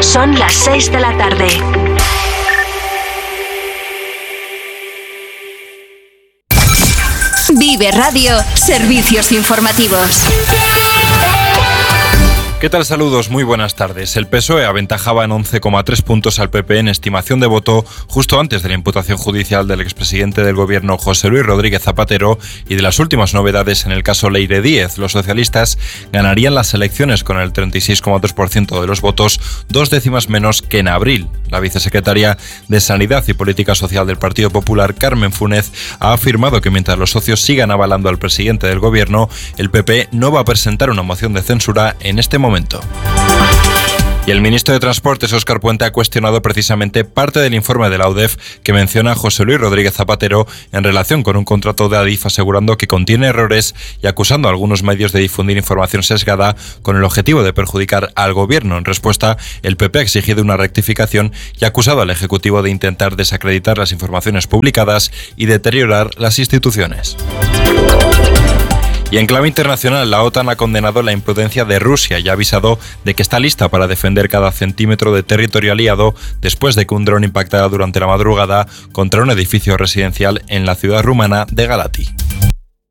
Son las 6 de la tarde. Vive Radio, servicios informativos. ¿Qué tal? Saludos, muy buenas tardes. El PSOE aventajaba en 11,3 puntos al PP en estimación de voto justo antes de la imputación judicial del expresidente del gobierno José Luis Rodríguez Zapatero y de las últimas novedades en el caso Leire Díez. Los socialistas ganarían las elecciones con el 36,2% de los votos, 2 décimas menos que en abril. La vicesecretaria de Sanidad y Política Social del Partido Popular, Carmen Funes, ha afirmado que mientras los socios sigan avalando al presidente del gobierno, el PP no va a presentar una moción de censura en este momento. Y el ministro de Transportes, Óscar Puente, ha cuestionado precisamente parte del informe de la UDEF que menciona a José Luis Rodríguez Zapatero en relación con un contrato de Adif, asegurando que contiene errores y acusando a algunos medios de difundir información sesgada con el objetivo de perjudicar al gobierno. En respuesta, el PP ha exigido una rectificación y ha acusado al Ejecutivo de intentar desacreditar las informaciones publicadas y deteriorar las instituciones. Y en clave internacional, la OTAN ha condenado la imprudencia de Rusia y ha avisado de que está lista para defender cada centímetro de territorio aliado después de que un dron impactara durante la madrugada contra un edificio residencial en la ciudad rumana de Galati.